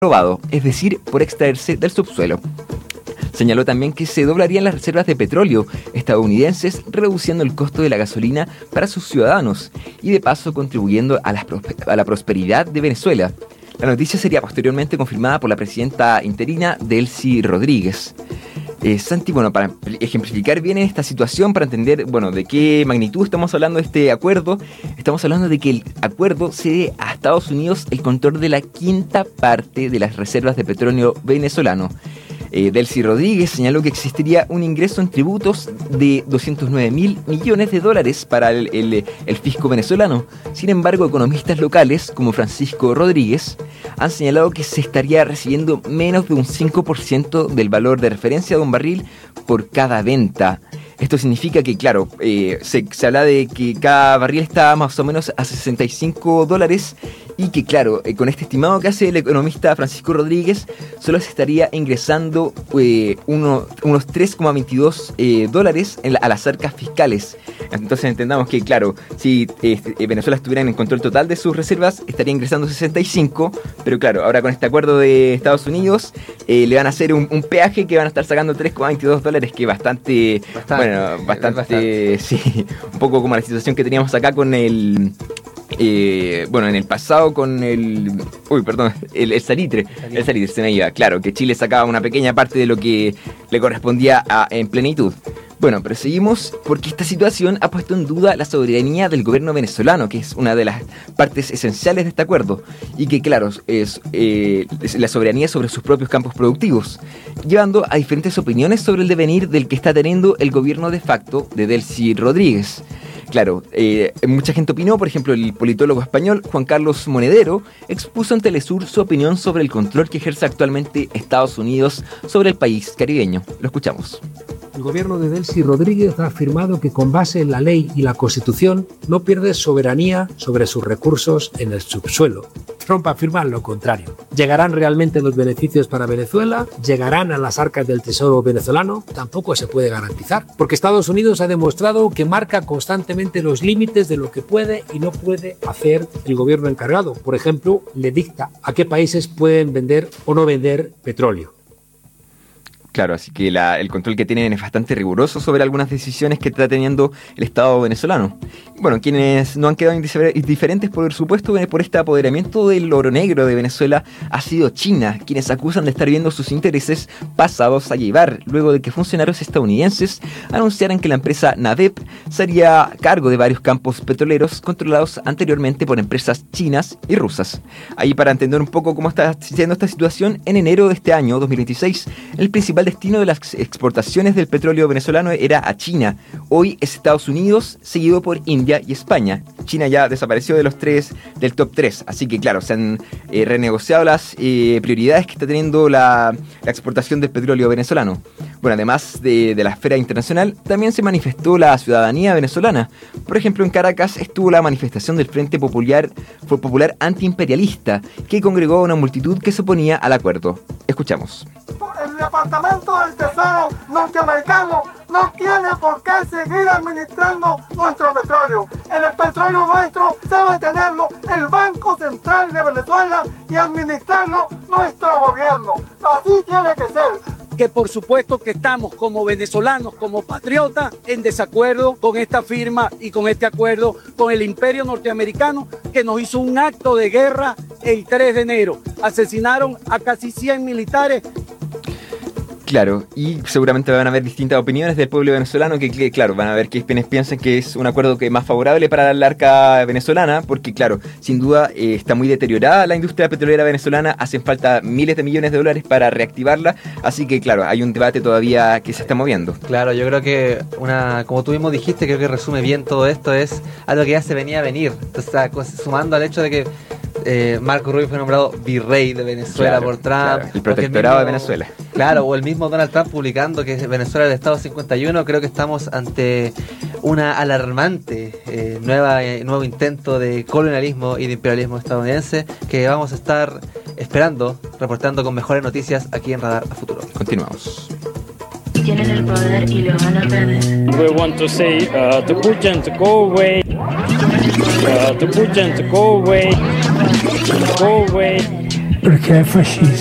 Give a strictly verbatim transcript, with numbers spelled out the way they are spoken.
probado, es decir, por extraerse del subsuelo. Señaló también que se doblarían las reservas de petróleo estadounidenses, reduciendo el costo de la gasolina para sus ciudadanos y de paso contribuyendo a la, a la prosperidad de Venezuela. La noticia sería posteriormente confirmada por la presidenta interina Delcy Rodríguez. Eh, Santi, bueno, para ejemplificar bien esta situación, para entender, bueno, de qué magnitud estamos hablando de este acuerdo, estamos hablando de que el acuerdo cede a Estados Unidos el control de la quinta parte de las reservas de petróleo venezolano. Eh, Delcy Rodríguez señaló que existiría un ingreso en tributos de doscientos nueve mil millones de dólares para el, el, el fisco venezolano. Sin embargo, economistas locales, como Francisco Rodríguez, han señalado que se estaría recibiendo menos de un cinco por ciento del valor de referencia de un barril por cada venta. Esto significa que, claro, eh, se, se habla de que cada barril está más o menos a sesenta y cinco dólares y que, claro, eh, con este estimado que hace el economista Francisco Rodríguez, solo se estaría ingresando eh, uno, unos tres coma veintidós eh, dólares en la, a las arcas fiscales. Entonces entendamos que, claro, si eh, Venezuela estuviera en control total de sus reservas, estaría ingresando sesenta y cinco, pero claro, ahora con este acuerdo de Estados Unidos, eh, le van a hacer un, un peaje que van a estar sacando tres coma veintidós dólares, que bastante, bastante, bueno, bastante, bastante, sí, un poco como la situación que teníamos acá con el... Eh, bueno, en el pasado con el... Uy, perdón, el, el salitre, el, el salitre se me iba, claro, que Chile sacaba una pequeña parte de lo que le correspondía a, en plenitud. Bueno, pero seguimos porque esta situación ha puesto en duda la soberanía del gobierno venezolano, que es una de las partes esenciales de este acuerdo, y que, claro, es, eh, es la soberanía sobre sus propios campos productivos, llevando a diferentes opiniones sobre el devenir del que está teniendo el gobierno de facto de Delcy Rodríguez. Claro, eh, mucha gente opinó, por ejemplo, el politólogo español Juan Carlos Monedero expuso en Telesur su opinión sobre el control que ejerce actualmente Estados Unidos sobre el país caribeño. Lo escuchamos. El gobierno de Delcy Rodríguez ha afirmado que con base en la ley y la Constitución no pierde soberanía sobre sus recursos en el subsuelo. Trump afirma lo contrario. ¿Llegarán realmente los beneficios para Venezuela? ¿Llegarán a las arcas del tesoro venezolano? Tampoco se puede garantizar, porque Estados Unidos ha demostrado que marca constantemente los límites de lo que puede y no puede hacer el gobierno encargado. Por ejemplo, le dicta a qué países pueden vender o no vender petróleo. Claro, así que la, el control que tienen es bastante riguroso sobre algunas decisiones que está teniendo el Estado venezolano. Bueno, quienes no han quedado indiferentes, por supuesto, por este apoderamiento del oro negro de Venezuela ha sido China, quienes acusan de estar viendo sus intereses pasados a llevar, luego de que funcionarios estadounidenses anunciaran que la empresa NADEP se haría cargo de varios campos petroleros controlados anteriormente por empresas chinas y rusas. Ahí, para entender un poco cómo está siendo esta situación, en enero de este año, dos mil veintiséis, el principal destino de las exportaciones del petróleo venezolano era a China. Hoy es Estados Unidos, seguido por India y España. China ya desapareció de los tres, del top tres, así que claro, se han eh, renegociado las eh, prioridades que está teniendo la, la exportación del petróleo venezolano. Bueno, además de, de la esfera internacional, también se manifestó la ciudadanía venezolana. Por ejemplo, en Caracas estuvo la manifestación del Frente Popular, Popular Antiimperialista, que congregó a una multitud que se oponía al acuerdo. Escuchamos. El Departamento del Tesoro norteamericano no tiene por qué seguir administrando nuestro petróleo. El petróleo nuestro debe tenerlo el Banco Central de Venezuela y administrarlo nuestro gobierno. Así tiene que ser. Que por supuesto que estamos como venezolanos, como patriotas, en desacuerdo con esta firma y con este acuerdo con el imperio norteamericano, que nos hizo un acto de guerra el tres de enero. Asesinaron a casi cien militares. Claro, y seguramente van a haber distintas opiniones del pueblo venezolano que, que claro, van a ver que quienes piensan que es un acuerdo que es más favorable para la arca venezolana, porque claro, sin duda eh, está muy deteriorada la industria petrolera venezolana, hacen falta miles de millones de dólares para reactivarla, así que claro, hay un debate todavía que se está moviendo. Claro, yo creo que una, como tú mismo dijiste, creo que resume bien todo esto, es algo que ya se venía a venir, entonces sumando al hecho de que Eh, Marco Rubio fue nombrado virrey de Venezuela, claro, por Trump, claro, el protectorado el mismo, de Venezuela. Claro, o el mismo Donald Trump publicando que Venezuela es el Estado cincuenta y uno. Creo que estamos ante una alarmante eh, nueva eh, nuevo intento de colonialismo y de imperialismo estadounidense que vamos a estar esperando, reportando con mejores noticias aquí en Radar a Futuro. Continuamos. Tienen el poder y lo van a perder. We want to say uh, to Putin to go away. Uh, to Putin to go away. Go away. perché è fascista.